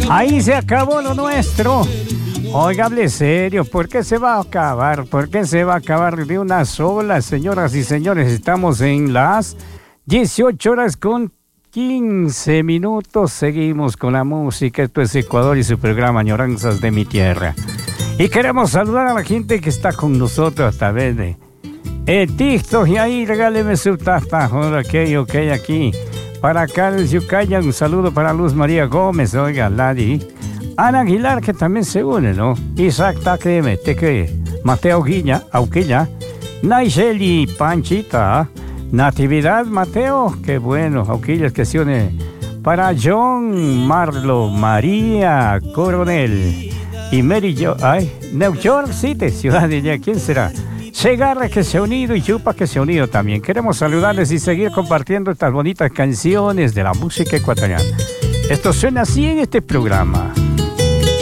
Ahí se acabó lo nuestro. Oiga, hable serio, ¿por qué se va a acabar? ¿Por qué se va a acabar de una sola? Señoras y señores, estamos en las 18 horas con 15 minutos. Seguimos con la música. Esto es Ecuador y su programa Añoranzas de mi Tierra. Y queremos saludar a la gente que está con nosotros a través de TikTok. Y ahí regáleme su taza, ok, aquí. Para Carlos Yucaya, un saludo para Luz María Gómez, oiga, Ladi. Ana Aguilar, que también se une, ¿no? Isaac Taqueme, Mateo Guilla, Auquilla, Naisheli Panchita, Natividad Mateo, qué bueno, Auquillas que se une. Para John Marlo, María Coronel y Mary Jo, New York City, ciudad de ella, ¿quién será? Segarra que se ha unido y Chupa que se ha unido también. Queremos saludarles y seguir compartiendo estas bonitas canciones de la música ecuatoriana. Esto suena así en este programa.